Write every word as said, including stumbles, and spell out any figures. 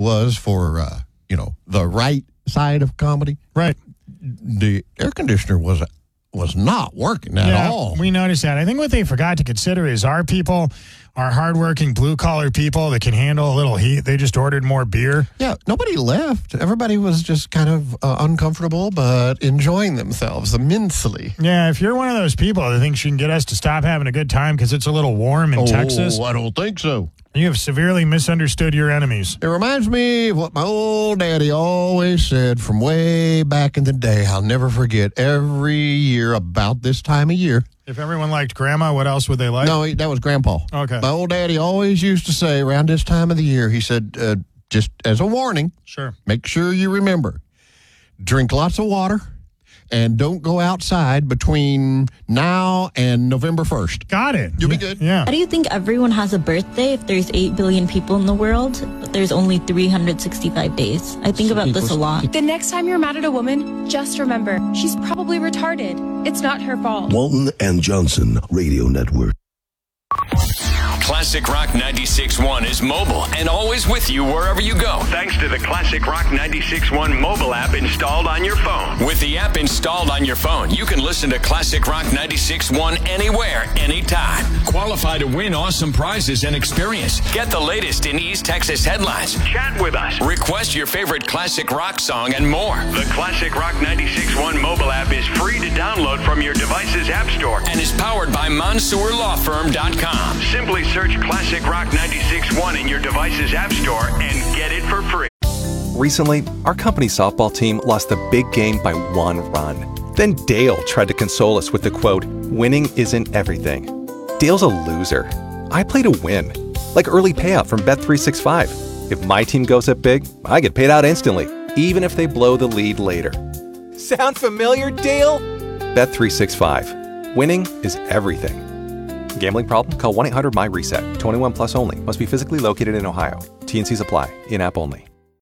was for, uh, you know, the right side of comedy. Right. The air conditioner was was not working at yeah, all. We noticed that. I think what they forgot to consider is our people, our hardworking blue-collar people that can handle a little heat, they just ordered more beer. Yeah, nobody left. Everybody was just kind of uh, uncomfortable, but enjoying themselves immensely. Yeah, if you're one of those people that thinks you can get us to stop having a good time because it's a little warm in oh, Texas, I don't think so. You have severely misunderstood your enemies. It reminds me of what my old daddy always said from way back in the day. I'll never forget every year about this time of year. If everyone liked Grandma, what else would they like? No, that was Grandpa. Okay. My old daddy always used to say around this time of the year, he said, uh, just as a warning, sure, make sure you remember, drink lots of water. And don't go outside between now and November first. Got it. You'll yeah, be good. Yeah. How do you think everyone has a birthday if there's eight billion people in the world, but there's only three hundred sixty-five days? I think about this a lot. The next time you're mad at a woman, just remember, she's probably retarded. It's not her fault. Walton and Johnson Radio Network. Classic Rock ninety-six point one is mobile and always with you wherever you go. Thanks to the Classic Rock ninety-six point one mobile app installed on your phone. With the app installed on your phone, you can listen to Classic Rock ninety-six point one anywhere, anytime. Qualify to win awesome prizes and experience. Get the latest in East Texas headlines. Chat with us. Request your favorite classic rock song and more. The Classic Rock ninety-six point one mobile app is free to download from your device's app store and is powered by Mansour Law Firm dot com. Simply search Classic Rock ninety-six point one in your device's app store and get it for free. Recently, our company softball team lost the big game by one run. Then Dale tried to console us with the quote, "Winning isn't everything." Dale's a loser. I play to win. Like early payout from Bet three sixty-five. If my team goes up big, I get paid out instantly, even if they blow the lead later. Sound familiar, Dale? Bet three sixty-five. Winning is everything. Gambling problem? Call one eight hundred M Y RESET. twenty-one plus only. Must be physically located in Ohio. T and C's apply. In-app only.